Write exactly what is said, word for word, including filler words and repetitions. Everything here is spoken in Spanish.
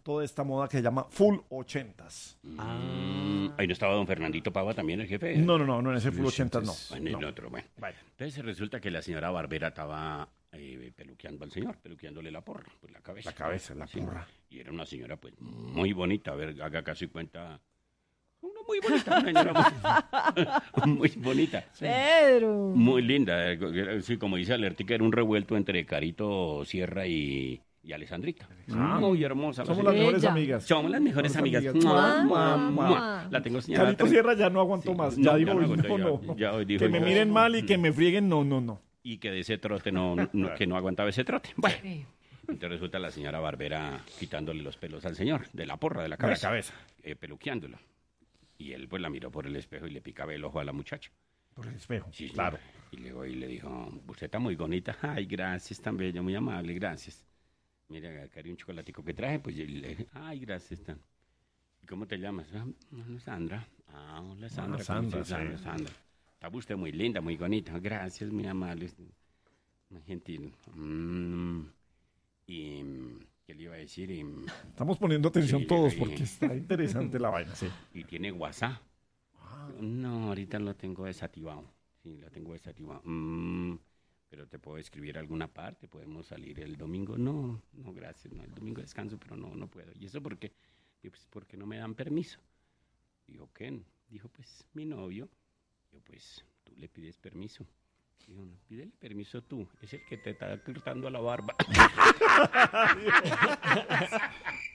toda esta moda que se llama full ochentas. Ah. Ahí no estaba don Fernandito Pava también, el jefe. No, no, no, no en ese full ochentas no. En el no. otro, bueno. Bueno. Entonces resulta que la señora Barbera estaba eh, peluqueando al señor, peluqueándole la porra, pues la cabeza. La cabeza, la Sí. porra. Y era una señora, pues, muy bonita. A ver, haga casi cuenta. Una muy bonita, una señora muy, muy bonita. Pedro. Muy linda. eh, Sí, como dice Alertica, era un revuelto entre Carito Sierra y, y Alessandrita. Ah. Muy hermosa. la Somos las señora. mejores Ella. amigas. Somos las mejores Mejores amigas. amigas. Mua, Mua, mua, mua. mua. La tengo señalada. Carito Sierra ya no aguantó más. Sí, Ya no, dijo, ya no "Uy, aguantó, no, ya- no. ya hoy dijo, que me no". miren mal y que me frieguen, no, no, no. Y que de ese trote no, no- que no aguantaba ese trote. Bueno, Sí. entonces resulta la señora Barbera quitándole los pelos al señor, de la porra, de la De la cabeza. cabeza. eh, peluqueándolo. Y él pues la miró por el espejo y le picaba el ojo a la muchacha. Por el espejo. Sí, sí. Claro. Y luego y le dijo, usted está muy bonita. Ay, gracias, tan bella, muy amable, gracias. Mira, acá hay un chocolatico que traje, pues yo le dije, ay, gracias, tan. ¿Y cómo te llamas? Ah, hola, Sandra. Ah, hola, Sandra. ¿cómo Sandra, estás? Sandra, sí. Sandra. Está usted muy linda, muy bonita. Gracias, muy amable. Muy gentil. Mm, y, ¿qué le iba a decir? Y, Estamos poniendo atención Sí, todos sí. porque está interesante la vaina, sí. y tiene WhatsApp. Ah. No, ahorita lo tengo desactivado. Sí, lo tengo desactivado. Mm, pero te puedo escribir alguna parte, podemos salir el domingo. No, no, gracias. No, el domingo descanso, pero no, no puedo. ¿Y eso por qué? Digo, pues porque no me dan permiso. Digo, ¿quién? Dijo, pues mi novio. Digo, pues tú le pides permiso. Dijo, no, pídele permiso tú. Es el que te está cortando la barba.